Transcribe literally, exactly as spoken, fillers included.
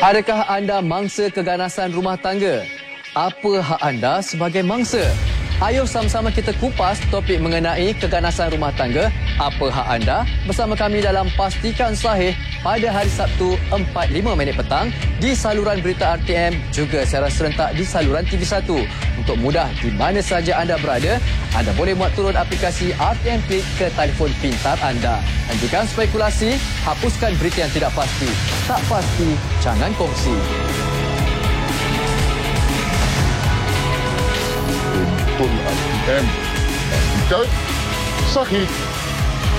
Adakah anda mangsa keganasan rumah tangga? Apa hak anda sebagai mangsa? Ayo sama-sama kita kupas topik mengenai keganasan rumah tangga. Apa hak anda? Bersama kami dalam Pastikan Sahih pada hari Sabtu empat lima minit petang di saluran berita R T M, juga secara serentak di saluran T V satu. Untuk mudah di mana saja anda berada, anda boleh muat turun aplikasi R T M Klik ke telefon pintar anda. Hentikan spekulasi, hapuskan berita yang tidak pasti. Tak pasti, jangan kongsi. Betul R T M. Pastikan Sahih.